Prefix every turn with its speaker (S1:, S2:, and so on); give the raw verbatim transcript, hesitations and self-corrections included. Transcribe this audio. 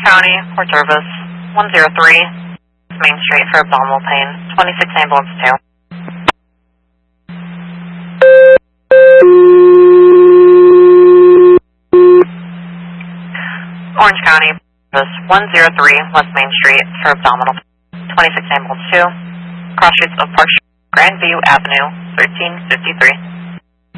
S1: County, Port Jervis, one zero three, Main Street for abdominal pain, twenty-six ambulance two. Orange County, one zero three, West Main Street for abdominal pain, twenty-six ambulance two. Cross streets of Park Street, Grandview Avenue, thirteen fifty-three.